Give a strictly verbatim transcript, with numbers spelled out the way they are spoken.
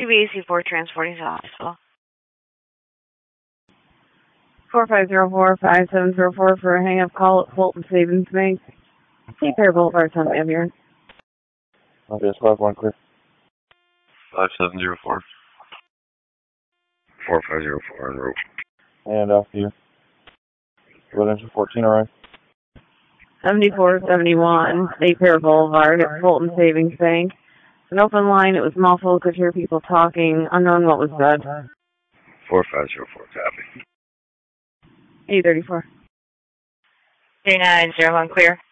T B A C four transporting to the hospital. four five zero four, five seven zero four for a hang-up call at Fulton Savings Bank. St. Clair Boulevard, something of here. Okay, it's five one clear. five seven zero four. four five zero four en route. And off to you. Residential fourteen, alright? seventy-four seventy-one, Saint Clair Boulevard at Fulton Savings Bank. An open line, it was muffled, could hear people talking, unknown what was said. four five zero four, copy. eight thirty-four. three nine zero one clear.